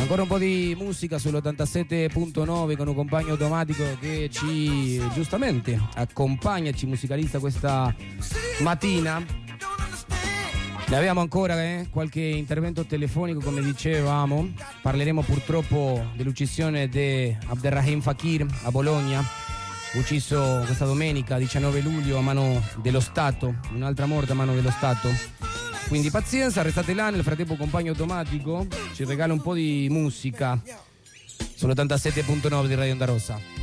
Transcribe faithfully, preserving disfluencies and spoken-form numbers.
Ancora un po' di musica sull'ottantasette punto nove con un compagno automatico che ci giustamente accompagna, ci musicalizza questa mattina. Ne abbiamo ancora eh? qualche intervento telefonico, come dicevamo. Parleremo purtroppo dell'uccisione di Abderrahim Fakir a Bologna, ucciso questa domenica diciannove luglio a mano dello Stato, un'altra morte a mano dello Stato. Quindi pazienza, restate là. Nel frattempo compagno automatico ci regala un po' di musica sull'ottantasette punto nove di Radio Onda Rossa.